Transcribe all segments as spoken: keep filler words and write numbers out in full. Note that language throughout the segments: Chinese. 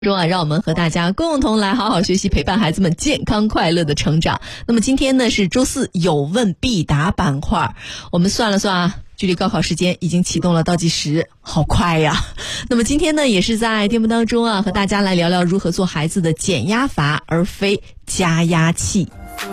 中啊，让我们和大家共同来好好学习，陪伴孩子们健康快乐的成长。那么今天呢是周四有问必答板块，我们算了算啊，距离高考时间已经启动了倒计时，好快呀！那么今天呢也是在节目当中啊，和大家来聊聊如何做孩子的减压阀，而非加压器。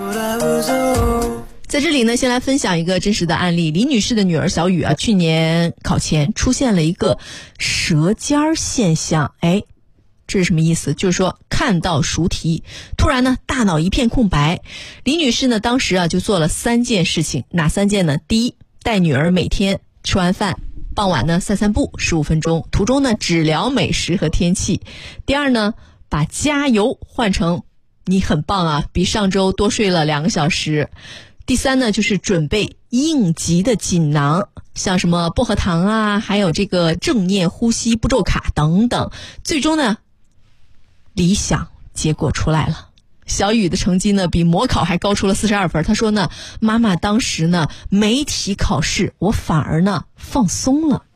在这里呢，先来分享一个真实的案例。李女士的女儿小雨啊，去年考前出现了一个舌尖现象，哎。这是什么意思？就是说看到熟题，突然呢大脑一片空白。李女士呢当时啊就做了三件事情，哪三件呢？第一，带女儿每天吃完饭，傍晚呢散散步十五分钟，途中呢只聊美食和天气。第二呢，把加油换成你很棒啊，比上周多睡了两个小时。第三呢，就是准备应急的锦囊，像什么薄荷糖啊，还有这个正念呼吸步骤卡等等。最终呢理想结果出来了，小雨的成绩呢比模考还高出了四十二分。她说呢，妈妈当时呢没题考试，我反而呢放松了。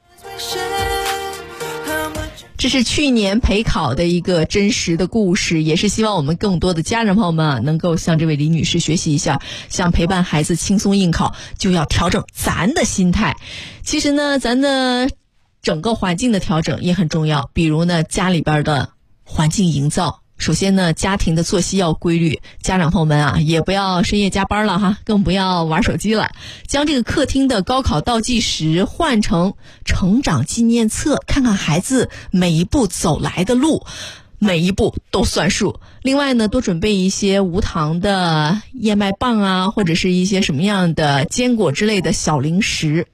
这是去年陪考的一个真实的故事，也是希望我们更多的家长朋友们啊，能够向这位李女士学习一下，想陪伴孩子轻松应考，就要调整咱的心态。其实呢，咱的整个环境的调整也很重要，比如呢家里边的环境营造，首先呢家庭的作息要规律，家长朋友们啊也不要深夜加班了哈，更不要玩手机了，将这个客厅的高考倒计时换成成长纪念册，看看孩子每一步走来的路，每一步都算数。另外呢，多准备一些无糖的燕麦棒啊，或者是一些什么样的坚果之类的小零食。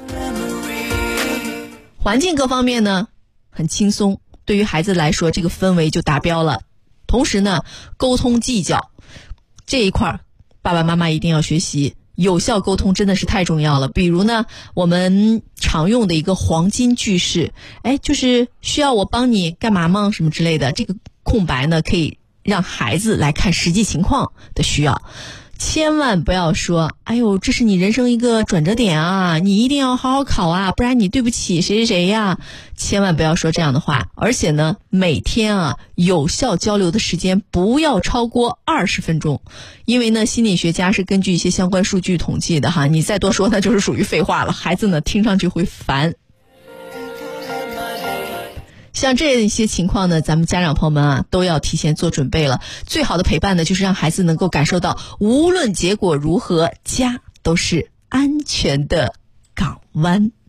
环境各方面呢很轻松，对于孩子来说这个氛围就达标了。同时呢，沟通技巧这一块爸爸妈妈一定要学习，有效沟通真的是太重要了。比如呢，我们常用的一个黄金句式，哎，就是需要我帮你干嘛吗？什么之类的，这个空白呢可以让孩子来看实际情况的需要。千万不要说，哎呦，这是你人生一个转折点啊，你一定要好好考啊，不然你对不起谁谁谁呀。千万不要说这样的话。而且呢，每天啊有效交流的时间不要超过二十分钟，因为呢心理学家是根据一些相关数据统计的哈，你再多说那就是属于废话了，孩子呢听上去会烦。像这些情况呢，咱们家长朋友们啊都要提前做准备了。最好的陪伴呢，就是让孩子能够感受到，无论结果如何，家都是安全的港湾。